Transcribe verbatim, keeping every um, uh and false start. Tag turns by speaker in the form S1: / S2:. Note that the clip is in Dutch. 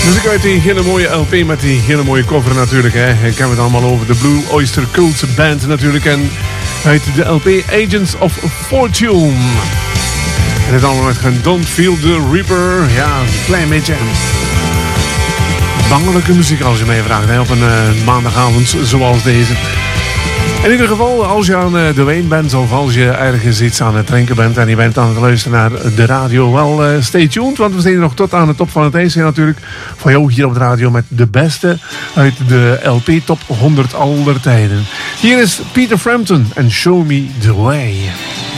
S1: Muziek uit die hele mooie L P met die hele mooie cover natuurlijk. Hè. Ik heb het allemaal over de Blue Oyster Cult Band natuurlijk. En uit de L P Agents of Fortune. En het allemaal met een Don't Feel the Reaper. Ja, een klein beetje bangelijke muziek als je mij vraagt. Hè, op een uh, maandagavond zoals deze. In ieder geval, als je aan de Wayne bent of als je ergens iets aan het drinken bent en je bent aan het luisteren naar de radio, wel uh, stay tuned, want we zijn nog tot aan de top van het ijs natuurlijk. Voor jou hier op de radio met de beste uit de L P Top honderd aller tijden. Hier is Peter Frampton en Show Me The Way.